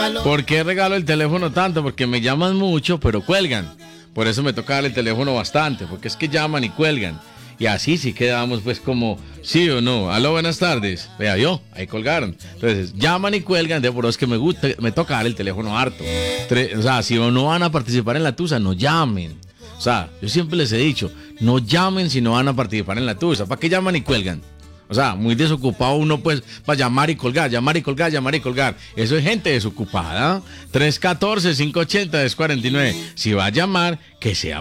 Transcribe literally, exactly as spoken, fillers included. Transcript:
valor. ¿Por qué regalo el teléfono tanto? Porque me llaman mucho, pero cuelgan. Por eso me toca dar el teléfono bastante, porque es que llaman y cuelgan. Y así sí quedamos pues como, sí o no. Aló, buenas tardes. Vea yo, ahí colgaron. Entonces, llaman y cuelgan, de por eso es que me gusta, me toca dar el teléfono harto. Tre- o sea, si no van a participar en la tusa, no llamen. O sea, yo siempre les he dicho, no llamen si no van a participar en la tusa. ¿Para qué llaman y cuelgan? O sea, muy desocupado uno pues para llamar y colgar, llamar y colgar, llamar y colgar. Eso es gente desocupada. tres uno cuatro, cinco ocho cero, tres cuatro nueve. Si va a llamar, que sea